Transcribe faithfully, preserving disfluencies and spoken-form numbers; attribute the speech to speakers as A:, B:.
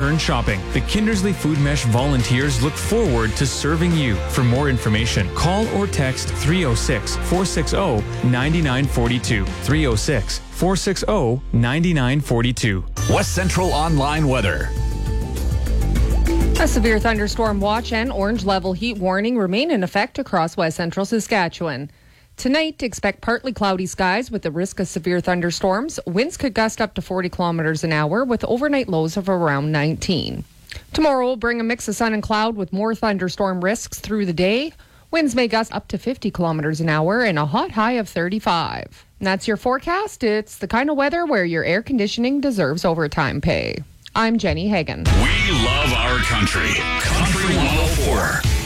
A: return shopping. The Kindersley Food Mesh volunteers look forward to serving you. For more information, call or text three oh six, four six zero, nine nine four two. three oh six, four six zero, nine nine four two.
B: West Central Online Weather.
C: A severe thunderstorm watch and orange level heat warning remain in effect across West Central Saskatchewan. Tonight, expect partly cloudy skies with the risk of severe thunderstorms. Winds could gust up to forty kilometers an hour with overnight lows of around nineteen. Tomorrow will bring a mix of sun and cloud with more thunderstorm risks through the day. Winds may gust up to fifty kilometers an hour and a hot high of thirty-five. And that's your forecast. It's the kind of weather where your air conditioning deserves overtime pay. I'm Jenny Hagan.
B: We love our country. Country one oh four.